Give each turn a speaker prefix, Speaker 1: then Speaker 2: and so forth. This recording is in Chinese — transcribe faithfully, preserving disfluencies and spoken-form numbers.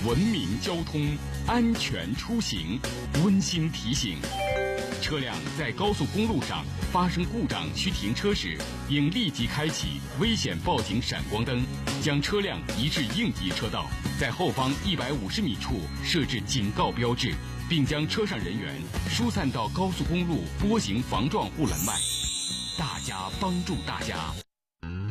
Speaker 1: 文明交通，安全出行。温馨提醒：车辆在高速公路上发生故障需停车时，应立即开启危险报警闪光灯，将车辆移至应急车道，在后方一百五十米处设置警告标志，并将车上人员疏散到高速公路波形防撞护栏外。大家帮助大家。